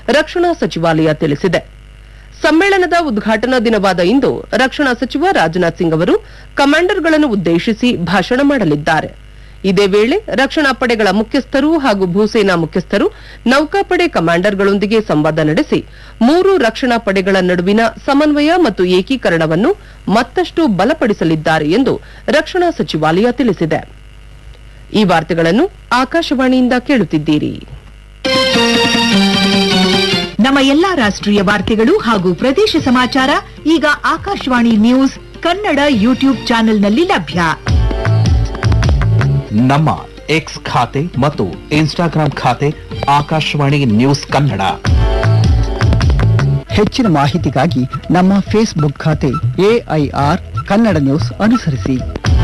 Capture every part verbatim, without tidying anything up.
ರಕ್ಷಣಾ ಸಚಿವಾಲಯ ತಿಳಿಸಿದೆ. ಸಮ್ಮೇಳನದ ಉದ್ಘಾಟನಾ ದಿನವಾದ ಇಂದು ರಕ್ಷಣಾ ಸಚಿವ ರಾಜನಾಥ್ ಸಿಂಗ್ ಅವರು ಕಮಾಂಡರ್ಗಳನ್ನು ಉದ್ದೇಶಿಸಿ ಭಾಷಣ ಮಾಡಲಿದ್ದಾರೆ. ಇದೇ ವೇಳೆ ರಕ್ಷಣಾ ಪಡೆಗಳ ಮುಖ್ಯಸ್ಥರು ಹಾಗೂ ಭೂಸೇನಾ ಮುಖ್ಯಸ್ಥರು ನೌಕಾಪಡೆ ಕಮಾಂಡರ್ಗಳೊಂದಿಗೆ ಸಂವಾದ ನಡೆಸಿ ಮೂರು ರಕ್ಷಣಾ ಪಡೆಗಳ ನಡುವಿನ ಸಮನ್ವಯ ಮತ್ತು ಏಕೀಕರಣವನ್ನು ಮತ್ತಷ್ಟು ಬಲಪಡಿಸಲಿದ್ದಾರೆ ಎಂದು ರಕ್ಷಣಾ ಸಚಿವಾಲಯ ತಿಳಿಸಿದೆ. ಈ ವಾರ್ತೆಗಳನ್ನು ಆಕಾಶವಾಣಿಯಿಂದ ಕೇಳುತ್ತಿದ್ದೀರಿ. ನಮ್ಮ ಎಲ್ಲಾ ರಾಷ್ಟ್ರೀಯ ವಾರ್ತೆಗಳು ಹಾಗೂ ಪ್ರದೇಶ ಸಮಾಚಾರ ಈಗ ಆಕಾಶವಾಣಿ ನ್ಯೂಸ್ ಕನ್ನಡ ಯೂಟ್ಯೂಬ್ ಚಾನೆಲ್ನಲ್ಲಿ ಲಭ್ಯ. ನಮ್ಮ ಎಕ್ಸ್ ಖಾತೆ ಮತ್ತು ಇನ್ಸ್ಟಾಗ್ರಾಂ ಖಾತೆ ಆಕಾಶವಾಣಿ ನ್ಯೂಸ್ ಕನ್ನಡ. ಹೆಚ್ಚಿನ ಮಾಹಿತಿಗಾಗಿ ನಮ್ಮ ಫೇಸ್ಬುಕ್ ಖಾತೆ ಎಐಆರ್ ಕನ್ನಡ ನ್ಯೂಸ್ ಅನುಸರಿಸಿ.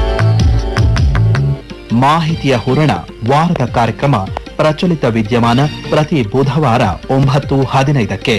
ಮಾಹಿತಿಯ ಹೂರಣ ವಾರದ ಕಾರ್ಯಕ್ರಮ ಪ್ರಚಲಿತ ವಿದ್ಯಮಾನ ಪ್ರತಿ ಬುಧವಾರ ಒಂಬತ್ತು ಹದಿನೈದಕ್ಕೆ.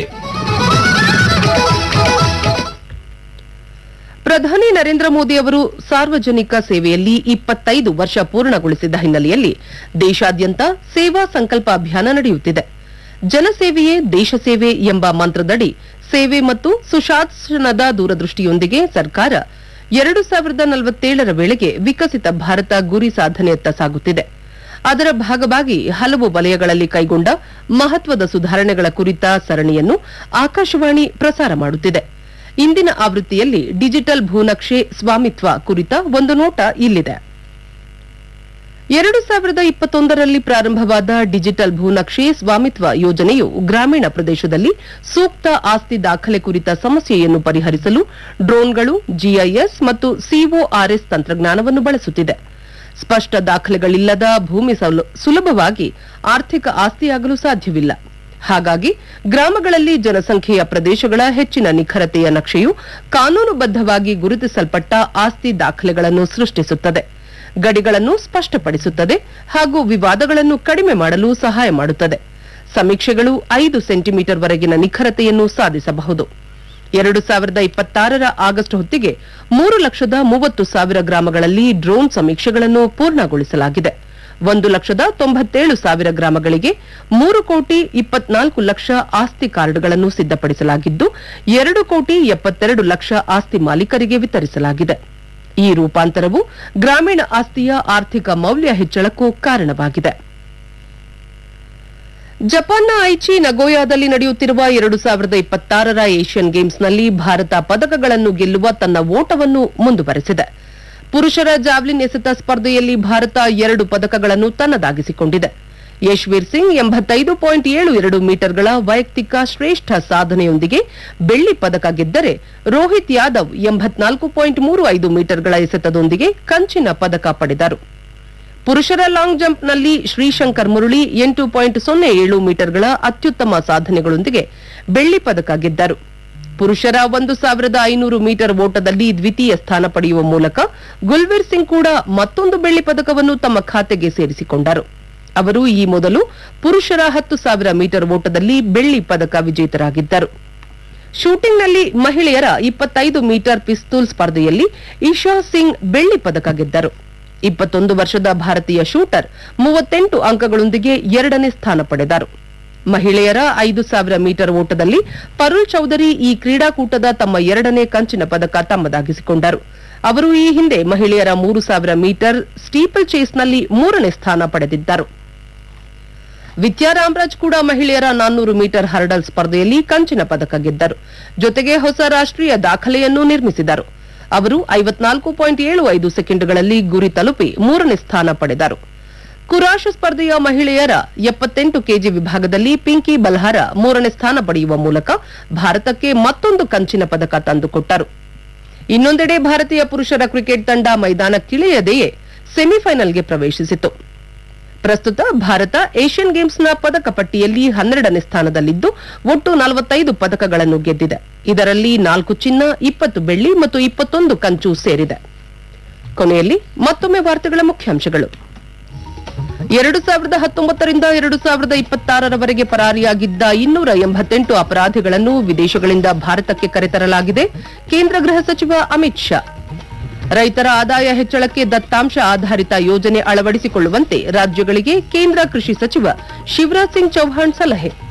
ಪ್ರಧಾನಿ ನರೇಂದ್ರ ಮೋದಿ ಅವರು ಸಾರ್ವಜನಿಕ ಸೇವೆಯಲ್ಲಿ ಇಪ್ಪತ್ತೈದು ವರ್ಷ ಪೂರ್ಣಗೊಳಿಸಿದ ಹಿನ್ನೆಲೆಯಲ್ಲಿ ದೇಶಾದ್ಯಂತ ಸೇವಾ ಸಂಕಲ್ಪ ಅಭಿಯಾನ ನಡೆಯುತ್ತಿದೆ. ಜನಸೇವೆಯೇ ದೇಶ ಸೇವೆ ಎಂಬ ಮಂತ್ರದಡಿ ಸೇವೆ ಮತ್ತು ಸುಶಾಸನದ ದೂರದೃಷ್ಟಿಯೊಂದಿಗೆ ಸರ್ಕಾರ ಎರಡು ಸಾವಿರದ ನಲವತ್ತೇಳರ ವೇಳೆಗೆ ವಿಕಸಿತ ಭಾರತ ಗುರಿ ಸಾಧನೆಯತ್ತ ಸಾಗುತ್ತಿದೆ. ಅದರ ಭಾಗವಾಗಿ ಹಲವು ವಲಯಗಳಲ್ಲಿ ಕೈಗೊಂಡ ಮಹತ್ವದ ಸುಧಾರಣೆಗಳ ಕುರಿತ ಸರಣಿಯನ್ನು ಆಕಾಶವಾಣಿ ಪ್ರಸಾರ ಮಾಡುತ್ತಿದೆ. ಇಂದಿನ ಆವೃತ್ತಿಯಲ್ಲಿ ಡಿಜಿಟಲ್ ಭೂನಕ್ಷೆ ಸ್ವಾಮಿತ್ವ ಕುರಿತ ಒಂದು ನೋಟ ಇಲ್ಲಿದೆ. ಎರಡು ಸಾವಿರದ ಇಪ್ಪತ್ತೊಂದರಲ್ಲಿ ಪ್ರಾರಂಭವಾದ ಡಿಜಿಟಲ್ ಭೂನಕ್ಷೆ ಸ್ವಾಮಿತ್ವ ಯೋಜನೆಯು ಗ್ರಾಮೀಣ ಪ್ರದೇಶದಲ್ಲಿ ಸೂಕ್ತ ಆಸ್ತಿ ದಾಖಲೆ ಕುರಿತ ಸಮಸ್ಯೆಯನ್ನು ಪರಿಹರಿಸಲು ಡ್ರೋನ್ಗಳು, ಜಿಐಎಸ್ ಮತ್ತು ಸಿಒಆರ್ಎಸ್ ತಂತ್ರಜ್ಞಾನವನ್ನು ಬಳಸುತ್ತಿದೆ. ಸ್ಪಷ್ಟ ದಾಖಲೆಗಳಿಲ್ಲದ ಭೂಮಿ ಸುಲಭವಾಗಿ ಆರ್ಥಿಕ ಆಸ್ತಿಯಾಗಲು ಸಾಧ್ಯವಿಲ್ಲ. ಹಾಗಾಗಿ ಗ್ರಾಮಗಳಲ್ಲಿ ಜನಸಂಖ್ಯೆಯ ಪ್ರದೇಶಗಳ ಹೆಚ್ಚಿನ ನಿಖರತೆಯ ನಕ್ಷೆಯು ಕಾನೂನುಬದ್ದವಾಗಿ ಗುರುತಿಸಲ್ಪಟ್ಟ ಆಸ್ತಿ ದಾಖಲೆಗಳನ್ನು ಸೃಷ್ಟಿಸುತ್ತದೆ, ಗಡಿಗಳನ್ನು ಸ್ಪಷ್ಟಪಡಿಸುತ್ತದೆ ಹಾಗೂ ವಿವಾದಗಳನ್ನು ಕಡಿಮೆ ಮಾಡಲು ಸಹಾಯ ಮಾಡುತ್ತದೆ. ಸಮೀಕ್ಷೆಗಳು ಐದು ಸೆಂಟಿಮೀಟರ್ ವರೆಗಿನ ನಿಖರತೆಯನ್ನು ಸಾಧಿಸಬಹುದು. ಎರಡು ಸಾವಿರದ ಇಪ್ಪತ್ತಾರರ ಆಗಸ್ಟ್ ಹೊತ್ತಿಗೆ ಮೂರು ಲಕ್ಷದ ಮೂವತ್ತು ಸಾವಿರ ಗ್ರಾಮಗಳಲ್ಲಿ ಡ್ರೋನ್ ಸಮೀಕ್ಷೆಗಳನ್ನು ಪೂರ್ಣಗೊಳಿಸಲಾಗಿದೆ. ಒಂದು ಲಕ್ಷದ ತೊಂಬತ್ತೇಳು ಸಾವಿರ ಗ್ರಾಮಗಳಿಗೆ ಮೂರು ಕೋಟಿ ಇಪ್ಪತ್ನಾಲ್ಕು ಲಕ್ಷ ಆಸ್ತಿ ಕಾರ್ಡ್ಗಳನ್ನು ಸಿದ್ದಪಡಿಸಲಾಗಿದ್ದು ಎರಡು ಕೋಟಿ ಎಪ್ಪತ್ತೆರಡು ಲಕ್ಷ ಆಸ್ತಿ ಮಾಲೀಕರಿಗೆ ವಿತರಿಸಲಾಗಿದೆ. ಈ ರೂಪಾಂತರವು ಗ್ರಾಮೀಣ ಆಸ್ತಿಯ ಆರ್ಥಿಕ ಮೌಲ್ಯ ಹೆಚ್ಚಳಕ್ಕೂ ಕಾರಣವಾಗಿದೆ. ಜಪಾನ್ನ ಐಚಿ ನಗೋಯಾದಲ್ಲಿ ನಡೆಯುತ್ತಿರುವ ಎರಡು ಸಾವಿರದ ಇಪ್ಪತ್ತಾರರ ಏಷ್ಯನ್ ಗೇಮ್ಸ್ನಲ್ಲಿ ಭಾರತ ಪದಕಗಳನ್ನು ಗೆಲ್ಲುವ ತನ್ನ ಓಟವನ್ನು ಮುಂದುವರೆಸಿದೆ. ಪುರುಷರ ಜಾವ್ಲಿನ್ ಎಸೆತ ಸ್ಪರ್ಧೆಯಲ್ಲಿ ಭಾರತ ಎರಡು ಪದಕಗಳನ್ನು ತನ್ನದಾಗಿಸಿಕೊಂಡಿದೆ. ಯಶ್ವೀರ್ ಸಿಂಗ್ ಎಂಬತ್ತೈದು ಪಾಯಿಂಟ್ ಏಳು ಎರಡು ಮೀಟರ್ಗಳ ವೈಯಕ್ತಿಕ ಶ್ರೇಷ್ಠ ಸಾಧನೆಯೊಂದಿಗೆ ಬೆಳ್ಳಿ ಪದಕ ಗೆದ್ದರೆ, ರೋಹಿತ್ ಯಾದವ್ ಎಂಬತ್ನಾಲ್ಕು ಪಾಯಿಂಟ್ ಮೂರು ಐದು ಮೀಟರ್ಗಳ ಎಸೆತದೊಂದಿಗೆ ಕಂಚಿನ ಪದಕ ಪಡೆದರು. ಪುರುಷರ ಲಾಂಗ್ ಜಂಪ್ನಲ್ಲಿ ಶ್ರೀಶಂಕರ್ ಮುರಳಿ ಎಂಟು ಪಾಯಿಂಟ್ ಸೊನ್ನೆ ಏಳು ಮೀಟರ್ಗಳ ಅತ್ಯುತ್ತಮ ಸಾಧನೆಗಳೊಂದಿಗೆ ಬೆಳ್ಳಿ ಪದಕ ಗೆದ್ದರು. ಪುರುಷರ ಒಂದು ಸಾವಿರದ ಐನೂರು ಮೀಟರ್ ಓಟದಲ್ಲಿ ದ್ವಿತೀಯ ಸ್ಥಾನ ಪಡೆಯುವ ಮೂಲಕ ಗುಲ್ವೀರ್ ಸಿಂಗ್ ಕೂಡ ಮತ್ತೊಂದು ಬೆಳ್ಳಿ ಪದಕವನ್ನು ತಮ್ಮ ಖಾತೆಗೆ ಸೇರಿಸಿಕೊಂಡರು. ಅವರು ಈ ಮೊದಲು ಪುರುಷರ ಹತ್ತು ಸಾವಿರ ಮೀಟರ್ ಓಟದಲ್ಲಿ ಬೆಳ್ಳಿ ಪದಕ ವಿಜೇತರಾಗಿದ್ದರು. ಶೂಟಿಂಗ್ನಲ್ಲಿ ಮಹಿಳೆಯರ ಇಪ್ಪತ್ತೈದು ಮೀಟರ್ ಪಿಸ್ತೂಲ್ ಸ್ಪರ್ಧೆಯಲ್ಲಿ ಇಶಾ ಸಿಂಗ್ ಬೆಳ್ಳಿ ಪದಕ ಗೆದ್ದರು. ಇಪ್ಪತ್ತೊಂದು ವರ್ಷದ ಭಾರತೀಯ ಶೂಟರ್ ಮೂವತ್ತೆಂಟು ಅಂಕಗಳೊಂದಿಗೆ ಎರಡನೇ ಸ್ಥಾನ ಪಡೆದರು. ಮಹಿಳೆಯರ ಐದು ಸಾವಿರ ಮೀಟರ್ ಓಟದಲ್ಲಿ ಪರುಲ್ ಚೌಧರಿ ಈ ಕ್ರೀಡಾಕೂಟದ ತಮ್ಮ ಎರಡನೇ ಕಂಚಿನ ಪದಕ ತಮ್ಮದಾಗಿಸಿಕೊಂಡರು. ಅವರು ಈ ಹಿಂದೆ ಮಹಿಳೆಯರ ಮೂರು ಸಾವಿರ ಮೀಟರ್ ಸ್ಟೀಪಲ್ ಚೇಸ್ನಲ್ಲಿ ಮೂರನೇ ಸ್ಥಾನ ಪಡೆದಿದ್ದರು. ವಿದ್ಯಾ ರಾಮರಾಜ್ ಕೂಡ ಮಹಿಳೆಯರ ನಾನ್ನೂರು ಮೀಟರ್ ಹರ್ಡಲ್ ಸ್ಪರ್ಧೆಯಲ್ಲಿ ಕಂಚಿನ ಪದಕ ಗೆದ್ದರು. ಜೊತೆಗೆ ಹೊಸ ರಾಷ್ಟೀಯ ದಾಖಲೆಯನ್ನು ನಿರ್ಮಿಸಿದರು. ಅವರು ಐವತ್ನಾಲ್ಕು ಪಾಯಿಂಟ್ ಏಳು ಐದು ಸೆಕೆಂಡ್ಗಳಲ್ಲಿ ಗುರಿ ತಲುಪಿ ಮೂರನೇ ಸ್ಥಾನ ಪಡೆದರು. ಕುರಾಶ್ ಸ್ಪರ್ಧೆಯ ಮಹಿಳೆಯರ ಎಪ್ಪತ್ತೆಂಟು ಕೆಜಿ ವಿಭಾಗದಲ್ಲಿ ಪಿಂಕಿ ಬಲ್ಹಾರ ಮೂರನೇ ಸ್ಥಾನ ಪಡೆಯುವ ಮೂಲಕ ಭಾರತಕ್ಕೆ ಮತ್ತೊಂದು ಕಂಚಿನ ಪದಕ ತಂದುಕೊಟ್ಟರು. ಇನ್ನೊಂದೆಡೆ ಭಾರತೀಯ ಪುರುಷರ ಕ್ರಿಕೆಟ್ ತಂಡ ಮೈದಾನಕ್ಕಿಳಿಯದೆಯೇ ಸೆಮಿಫೈನಲ್ಗೆ ಪ್ರವೇಶಿಸಿತು. ಪ್ರಸ್ತುತ ಭಾರತ ಏಷ್ಯನ್ ಗೇಮ್ಸ್ನ ಪದಕ ಪಟ್ಟಿಯಲ್ಲಿ ಹನ್ನೆರಡನೇ ಸ್ಥಾನದಲ್ಲಿದ್ದು ಒಟ್ಟು ನಲವತ್ತೈದು ಪದಕಗಳನ್ನು ಗೆದ್ದಿದೆ. ಇದರಲ್ಲಿ ನಾಲ್ಕು ಚಿನ್ನ, ಇಪ್ಪತ್ತು ಬೆಳ್ಳಿ ಮತ್ತು ಇಪ್ಪತ್ತೊಂದು ಕಂಚು ಸೇರಿದೆ. ಕೊನೆಯಲ್ಲಿ ಮತ್ತೊಮ್ಮೆ ವಾರ್ತೆಗಳ ಮುಖ್ಯಾಂಶಗಳು. ಎರಡು ಸಾವಿರದ ಹತ್ತೊಂಬತ್ತರಿಂದ ಎರಡು ಸಾವಿರದ ಇಪ್ಪತ್ತಾರರವರೆಗೆ ಪರಾರಿಯಾಗಿದ್ದ ಇನ್ನೂರ ಎಂಬತ್ತೆಂಟು ಅಪರಾಧಿಗಳನ್ನು ವಿದೇಶಗಳಿಂದ ಭಾರತಕ್ಕೆ ಕರೆತರಲಾಗಿದೆ. ಕೇಂದ್ರ ಗೃಹ ಸಚಿವ ಅಮಿತ್ ಶಾ. ರೈತರ ಆದಾಯ ಹೆಚ್ಚಳಕ್ಕೆ ದತ್ತಾಂಶ ಆಧಾರಿತ ಯೋಜನೆ ಅಳವಡಿಸಿಕೊಳ್ಳುವಂತೆ ರಾಜ್ಯಗಳಿಗೆ ಕೇಂದ್ರ ಕೃಷಿ ಸಚಿವ ಶಿವರಾಜ್ ಸಿಂಗ್ ಚೌಹಾಣ್ ಸಲಹೆ.